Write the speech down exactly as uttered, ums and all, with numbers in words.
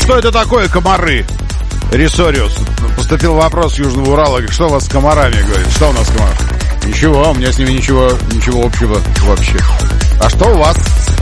что это такое комары? Ресориус. Поступил вопрос с Южного Урала. Говорит, что у вас с комарами? Говорит, что у нас с комарами? Ничего, у меня с ними ничего, ничего общего вообще. А что у вас?